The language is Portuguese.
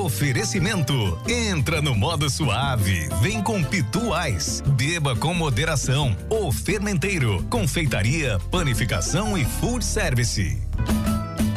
Oferecimento. Entra no modo suave. Vem com Pitu Ice. Beba com moderação. O Fermenteiro. Confeitaria, panificação e food service.